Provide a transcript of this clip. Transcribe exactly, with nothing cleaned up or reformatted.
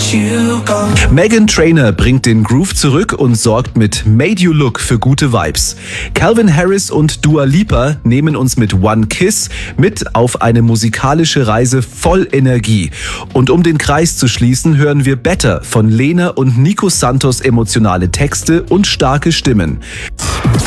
you go. Meghan Trainor bringt den Groove zurück und sorgt mit Made You Look für gute Vibes. Calvin Harris und Dua Lipa nehmen uns mit One Kiss mit auf eine musikalische Reise voll Energie. Und um den Kreis zu schließen, hören wir Better von Lena und Nico Santos emotionale Texte und starke Stimmen.